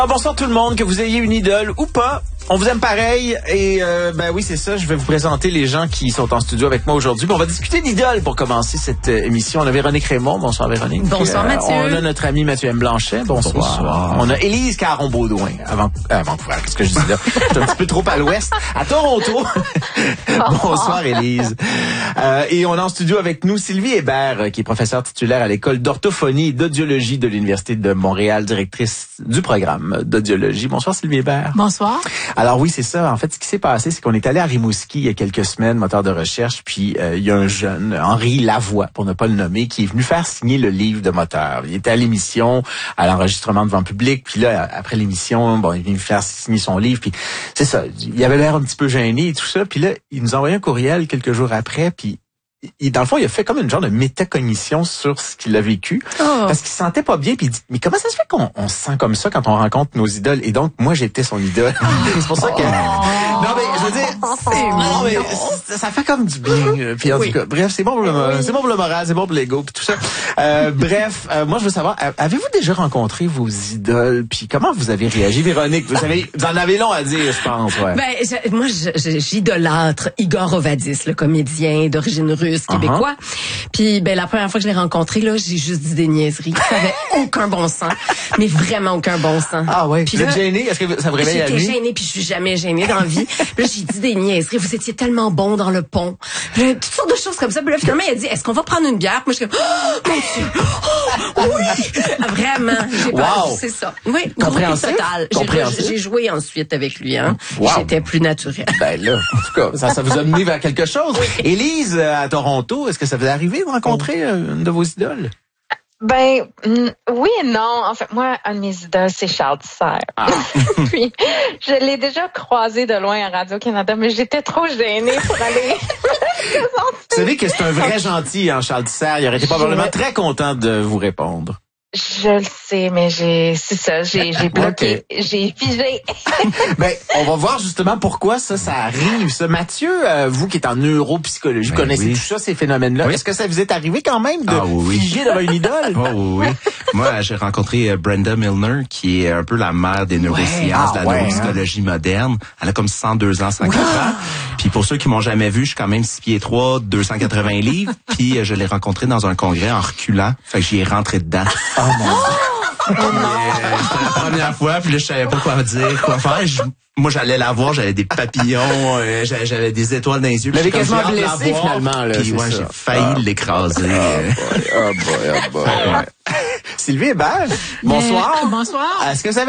Bonsoir tout le monde, que vous ayez une idole ou pas. On vous aime pareil et oui c'est ça, je vais vous présenter les gens qui sont en studio avec moi aujourd'hui. On va discuter d'idole pour commencer cette émission. On a Véronique Raymond. Bonsoir Véronique. Bonsoir Mathieu. On a notre ami Mathieu M. Blanchet. Bonsoir. On a Élise Caron-Baudouin à Vancouver. Qu'est-ce que je dis là? Je suis un petit peu trop à l'ouest. À Toronto. Bonsoir Élise. Et on a en studio avec nous Sylvie Hébert, qui est professeure titulaire à l'école d'orthophonie et d'audiologie de l'Université de Montréal, directrice du programme d'audiologie. Bonsoir Sylvie Hébert. Bonsoir. Alors oui, c'est ça. En fait, ce qui s'est passé, c'est qu'on est allé à Rimouski il y a quelques semaines, moteur de recherche, puis il y a un jeune, Henri Lavoie, pour ne pas le nommer, qui est venu faire signer le livre de moteur. Il était à l'émission, à l'enregistrement devant le public, puis là, après l'émission, il est venu faire signer son livre, puis c'est ça. Il avait l'air un petit peu gêné et tout ça, puis là, il nous a envoyé un courriel quelques jours après, puis dans le fond, il a fait comme une genre de métacognition sur ce qu'il a vécu. Parce qu'il se sentait pas bien. Puis il dit, mais comment ça se fait qu'on se sent comme ça quand on rencontre nos idoles? Et donc, moi, j'étais son idole. C'est pour ça que... Non, mais je veux dire, ça fait comme du bien. Puis en tout cas, bref, c'est bon pour le moral, c'est bon pour l'ego, puis tout ça. Moi, je veux savoir, avez-vous déjà rencontré vos idoles? Puis comment vous avez réagi, Véronique? Vous en avez long à dire, je pense. Ouais. Moi, j'idolâtre Igor Ovadis, le comédien d'origine russe. Québécois. Puis la première fois que je l'ai rencontré, là, j'ai juste dit des niaiseries. Ça avait aucun bon sens. Mais vraiment aucun bon sens. Ah ouais. Puis vous êtes gênée? Est-ce que ça vous réveille la nuit? J'étais gênée, puis je suis jamais gênée dans la vie. Puis là, j'ai dit des niaiseries. Vous étiez tellement bon dans le pont. Puis là, toutes sortes de choses comme ça. Puis là, finalement, il a dit, est-ce qu'on va prendre une bière? Puis moi, je suis comme, oh, mon Dieu! Oh, oui! Vraiment. J'ai pas, c'est ça. Oui. Compréhensible. Total. J'ai joué ensuite avec lui, hein. Wow. J'étais plus naturelle. Là, en tout cas, ça vous a mené vers quelque chose. Élise, à Toronto, est-ce que ça vous est arrivé de rencontrer une de vos idoles? Oui et non. En fait, moi, un de mes idoles, c'est Charles Dussert. Puis, je l'ai déjà croisé de loin à Radio-Canada, mais j'étais trop gênée pour aller... Vous savez que c'est un vrai gentil, hein, Charles Dussert. Il aurait été probablement très content de vous répondre. Je le sais, mais j'ai bloqué, j'ai figé. On va voir justement pourquoi ça arrive. Ça, Mathieu, vous qui êtes en neuropsychologie, vous connaissez tout ça, ces phénomènes-là. Oui. Est-ce que ça vous est arrivé quand même de figer devant une idole? Oui. Moi, j'ai rencontré Brenda Milner, qui est un peu la mère des neurosciences, de la neuropsychologie moderne. Elle a comme 102 ans, 104 ans. Puis pour ceux qui m'ont jamais vu, je suis quand même 6 pieds 3, 280 livres. Puis je l'ai rencontré dans un congrès en reculant. Fait que j'y ai rentré dedans. Oh mon Dieu. C'était la première fois, puis là, je savais pas quoi dire, quoi faire. Moi, j'allais la voir, j'avais des papillons, j'avais des étoiles dans les yeux. Vous l'avez quasiment blessé, finalement, là. Puis j'ai failli l'écraser. Sylvie Hébert, bonsoir. Bonsoir. Est-ce que vous avez